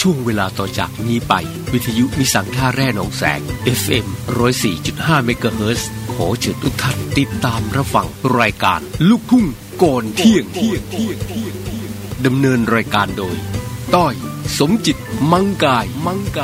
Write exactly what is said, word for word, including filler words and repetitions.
ช่วงเวลาต่อจากนี้ไปวิทยุนิสังท่าแร่หนองแสง เอฟ เอ็ม หนึ่งศูนย์สี่จุดห้า เมกะเฮิรตซ์ขอเชิญทุกท่านติดตามรับฟังรายการลูกทุ่งก่อนเที่ยงดำเนินรายการโดยต้อยสมจิตมังกายมังกา